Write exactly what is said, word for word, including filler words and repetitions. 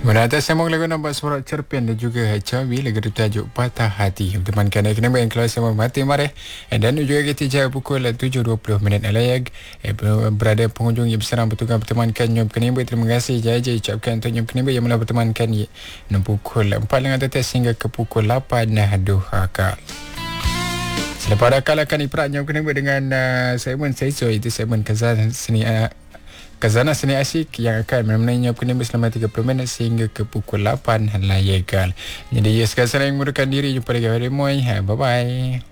Menata sambung lagu nampak suara cerpen dan juga cawi lagu bertajuk Patah Hati. Temankan yang kena bayang kelas sama mati marah. Dan juga kita jauh pukul tujuh dua puluh minit alayag. Eh, berada pengunjung yang berserang bertukar bertemankan Nyom Kenimba. Terima kasih Jaya ucapkan untuk Nyom Kenimba yang mula bertemankan enam pukul empat dengan tetes hingga ke pukul lapan Aduh akal. Selepas akal akan diperak Nyom Kenimba dengan uh, segmen Seiso, itu segmen Khazanah Seni uh, Khazanah Seni Asyik yang akan menemani Nyom Kenimba selama tiga puluh minit sehingga ke pukul lapan layagal. Jadi ya, sekarang saya mengundurkan diri. Jumpa lagi hari Moy. Bye bye.